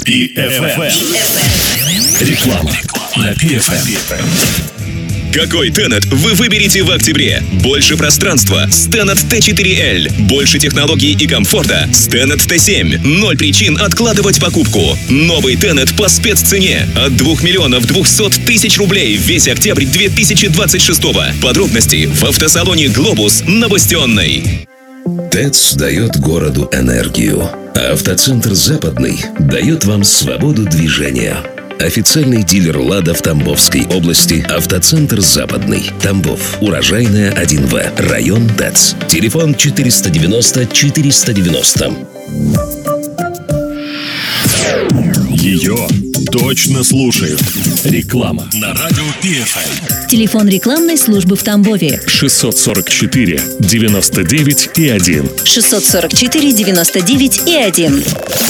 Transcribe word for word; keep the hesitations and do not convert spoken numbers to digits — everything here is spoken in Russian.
пи эф эм. Реклама на пи эф эм. Какой Tenet вы выберете в октябре? Больше пространства с Tenet ти четыре эл. Больше технологий и комфорта с Tenet ти семь. Ноль причин откладывать покупку. Новый Tenet по спеццене от двух миллионов двухсот тысяч рублей весь октябрь две тысячи двадцать шестого. Подробности в автосалоне «Глобус» на Бастионной. ТЭЦ дает городу энергию, а автоцентр «Западный» дает вам свободу движения. Официальный дилер «Лада» в Тамбовской области. Автоцентр «Западный». Тамбов. Урожайная один вэ. Район ТЭЦ. Телефон четыреста девяносто четыреста девяносто. Ее точно слушают. Реклама на радио пи эф эм. Телефон рекламной службы в Тамбове шестьсот сорок четыре девяносто девять и один. шестьсот сорок четыре девяносто девять и один.